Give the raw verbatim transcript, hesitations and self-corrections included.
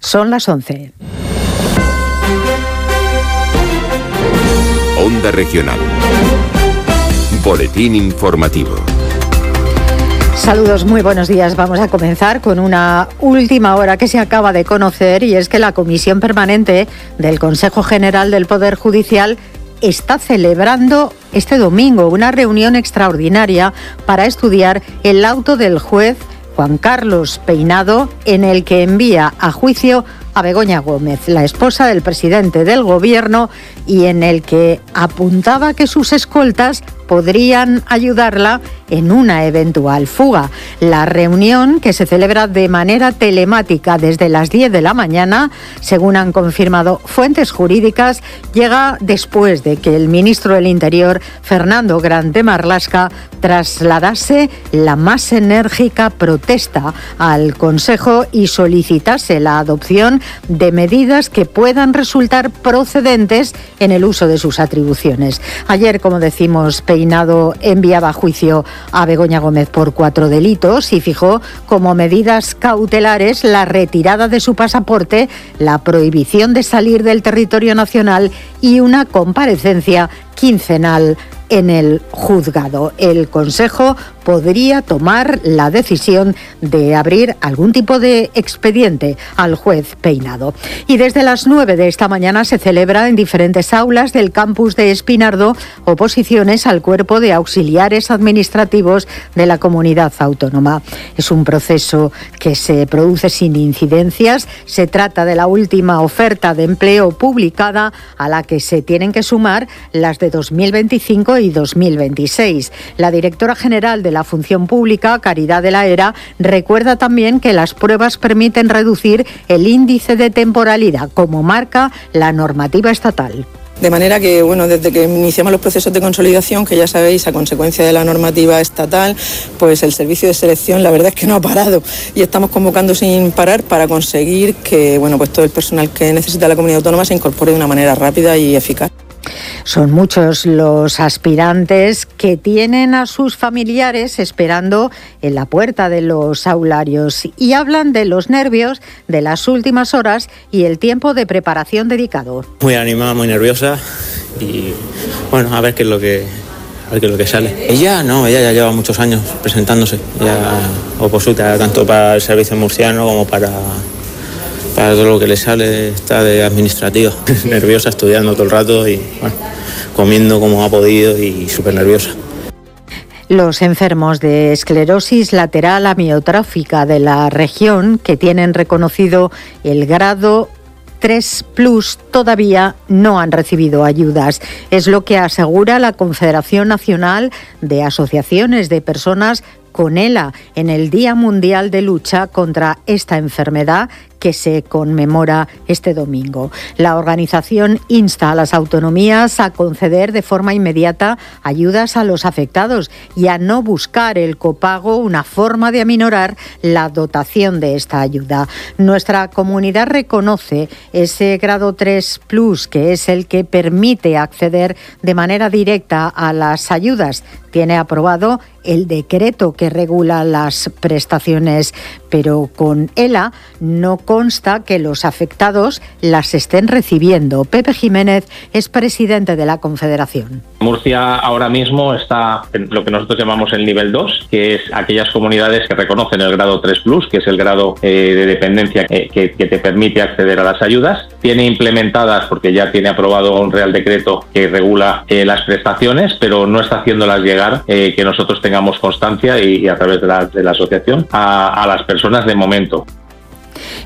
Son las once. Onda Regional. Boletín informativo. Saludos, muy buenos días. Vamos a comenzar con una última hora que se acaba de conocer, y es que la Comisión Permanente del Consejo General del Poder Judicial está celebrando este domingo una reunión extraordinaria para estudiar el auto del juez Juan Carlos Peinado, en el que envía a juicio a Begoña Gómez, la esposa del presidente del Gobierno, y en el que apuntaba que sus escoltas podrían ayudarla en una eventual fuga. La reunión, que se celebra de manera telemática desde las diez de la mañana, según han confirmado fuentes jurídicas, llega después de que el ministro del Interior, Fernando Grande Marlaska, trasladase la más enérgica protesta al Consejo y solicitase la adopción de medidas que puedan resultar procedentes en el uso de sus atribuciones. Ayer, como decimos, Peinado enviaba a juicio a Begoña Gómez por cuatro delitos y fijó como medidas cautelares la retirada de su pasaporte, la prohibición de salir del territorio nacional y una comparecencia quincenal en el juzgado. El Consejo podría tomar la decisión de abrir algún tipo de expediente al juez Peinado. Y desde las nueve de esta mañana se celebra en diferentes aulas del campus de Espinardo oposiciones al cuerpo de auxiliares administrativos de la comunidad autónoma. Es un proceso que se produce sin incidencias. Se trata de la última oferta de empleo publicada, a la que se tienen que sumar las de dos mil veinticinco y dos mil veintiséis. La directora general de la Función Pública, Caridad de la Era, recuerda también que las pruebas permiten reducir el índice de temporalidad, como marca la normativa estatal. De manera que, bueno, desde que iniciamos los procesos de consolidación, que ya sabéis, a consecuencia de la normativa estatal, pues el servicio de selección la verdad es que no ha parado, y estamos convocando sin parar para conseguir que, bueno, pues todo el personal que necesita la comunidad autónoma se incorpore de una manera rápida y eficaz. Son muchos los aspirantes que tienen a sus familiares esperando en la puerta de los aularios y hablan de los nervios de las últimas horas y el tiempo de preparación dedicado. Muy animada, muy nerviosa y bueno, a ver qué es lo que, a ver qué es lo que sale. Ella no, ella ya lleva muchos años presentándose, ya opositora tanto para el servicio murciano como para... para todo lo que le sale, está de administrativa, nerviosa, estudiando todo el rato y bueno, comiendo como ha podido y súper nerviosa. Los enfermos de esclerosis lateral amiotrófica de la región, que tienen reconocido el grado tres plus, todavía no han recibido ayudas. Es lo que asegura la Confederación Nacional de Asociaciones de Personas con ELA en el Día Mundial de Lucha contra esta enfermedad, que se conmemora este domingo. La organización insta a las autonomías a conceder de forma inmediata ayudas a los afectados y a no buscar el copago, una forma de aminorar la dotación de esta ayuda. Nuestra comunidad reconoce ese grado tres plus, que es el que permite acceder de manera directa a las ayudas. Tiene aprobado el decreto que regula las prestaciones, pero con ELA no consta que los afectados las estén recibiendo. Pepe Jiménez es presidente de la Confederación. Murcia ahora mismo está en lo que nosotros llamamos el nivel dos, que es aquellas comunidades que reconocen el grado tres plus, que es el grado eh, de dependencia eh, que, que te permite acceder a las ayudas. Tiene implementadas, porque ya tiene aprobado un Real Decreto que regula eh, las prestaciones, pero no está haciéndolas llegar, eh, que nosotros tengamos constancia y, y a través de la, de la asociación, a, a las personas de momento.